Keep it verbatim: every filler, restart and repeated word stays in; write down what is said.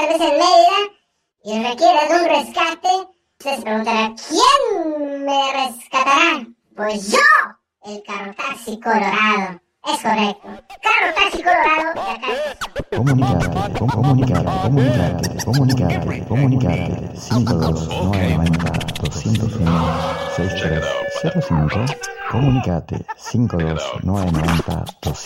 tal vez en Mérida y requiere de un rescate, usted se preguntará, ¿quién me rescatará? Pues yo, el carro taxi colorado. Es correcto. Carro taxi colorado de acá. Comunicate, com- comunicate, comunicate, comunicate, comunicate. cinco dos nueve nueve cero dos cero uno seis tres cero cinco. Comunicate cinco dos nueve nueve cero dos